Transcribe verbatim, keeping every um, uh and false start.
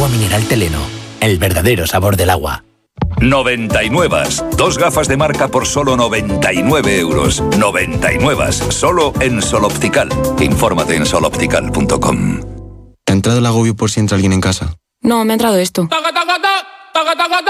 Agua mineral Teleno, el verdadero sabor del agua. noventa y nueve. Dos gafas de marca por solo noventa y nueve euros. noventa y nueve. Solo en Sol Optical. Infórmate en sol optical punto com. ¿Te ha entrado el agobio por si entra alguien en casa? No, me ha entrado esto.